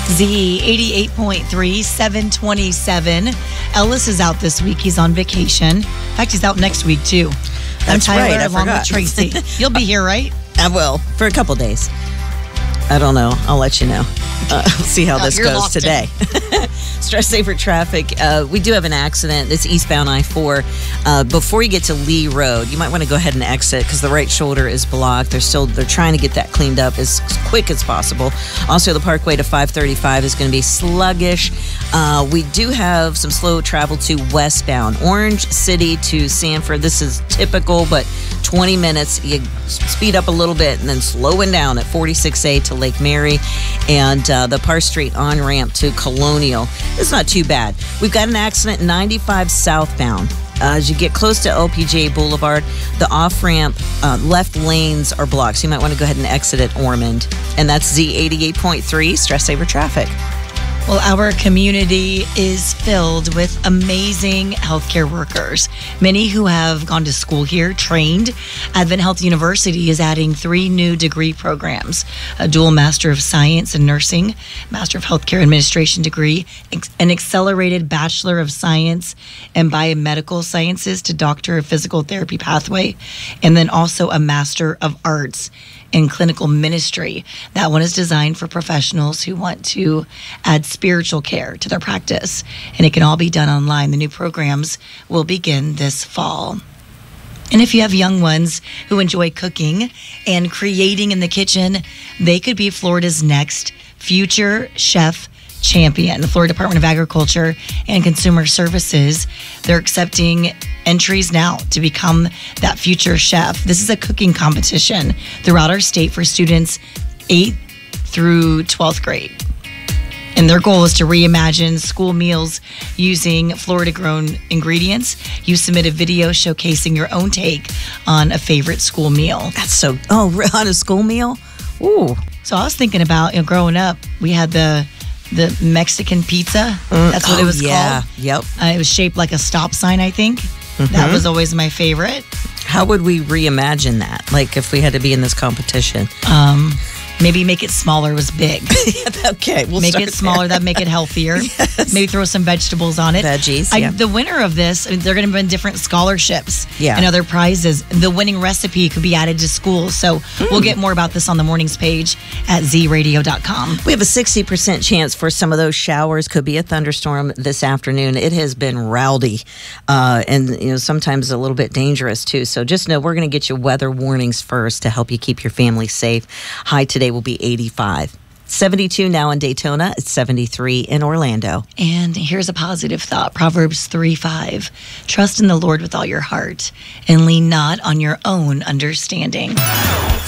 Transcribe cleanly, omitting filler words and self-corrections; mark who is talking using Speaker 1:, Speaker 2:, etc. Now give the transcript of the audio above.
Speaker 1: Z 88.3, 727. Ellis is out this week. He's on vacation. In fact, he's out next week, too. I'm
Speaker 2: That's
Speaker 1: Tyler,
Speaker 2: right. I
Speaker 1: along
Speaker 2: forgot.
Speaker 1: with Tracy. You'll be here, right?
Speaker 2: I will, for a couple days. I don't know. I'll let you know. We'll see how this
Speaker 1: you're
Speaker 2: goes
Speaker 1: locked in.
Speaker 2: today. Stress saver traffic. We do have an accident. It's eastbound I-4. Before you get to Lee Road, you might want to go ahead and exit because the right shoulder is blocked. They're trying to get that cleaned up as quick as possible. Also, the Parkway to 535 is going to be sluggish. We do have some slow travel to westbound Orange City to Sanford. This is typical, but 20 minutes. You speed up a little bit and then slowing down at 46A to Lake Mary and the Parr Street on-ramp to Colonial. It's not too bad. We've got an accident 95 southbound. As you get close to LPGA Boulevard, the off-ramp left lanes are blocked. So you might want to go ahead and exit at Ormond. And that's Z 88.3 Stress Saver Traffic.
Speaker 1: Well, our community is filled with amazing healthcare workers, many who have gone to school here, trained. Advent Health University is adding 3 new degree programs, a dual Master of Science in Nursing, Master of Healthcare Administration degree, an accelerated Bachelor of Science in Biomedical Sciences to Doctor of Physical Therapy pathway, and then also a Master of Arts in Clinical Ministry. That one is designed for professionals who want to add spiritual care to their practice, and it can all be done online. The new programs will begin this fall. And if you have young ones who enjoy cooking and creating in the kitchen, they could be Florida's next future chef champion. The Florida Department of Agriculture and Consumer Services, they're accepting entries now to become that future chef. This is a cooking competition throughout our state for students 8th through 12th grade. And their goal is to reimagine school meals using Florida-grown ingredients. You submit a video showcasing your own take on a favorite school meal.
Speaker 2: That's so... Oh, on a school meal? Ooh.
Speaker 1: So I was thinking about, growing up, we had the Mexican pizza. That's what it was called.
Speaker 2: Yep.
Speaker 1: It was shaped like a stop sign, I think. That was always my favorite.
Speaker 2: How would we reimagine that? Like if we had to be in this competition?
Speaker 1: Maybe make it smaller was big.
Speaker 2: Okay, we'll
Speaker 1: make
Speaker 2: start
Speaker 1: it smaller. That'd make it healthier.
Speaker 2: Yes.
Speaker 1: Maybe throw some vegetables on it.
Speaker 2: Veggies,
Speaker 1: The winner of this, they're going to win different scholarships and other prizes. The winning recipe could be added to school. So we'll get more about this on the mornings page at zradio.com.
Speaker 2: We have a 60% chance for some of those showers. Could be a thunderstorm this afternoon. It has been rowdy and sometimes a little bit dangerous too. So just know we're going to get you weather warnings first to help you keep your family safe. High today will be 85. 72 now in Daytona. It's 73 in Orlando.
Speaker 1: And here's a positive thought. Proverbs 3:5. Trust in the Lord with all your heart and lean not on your own understanding.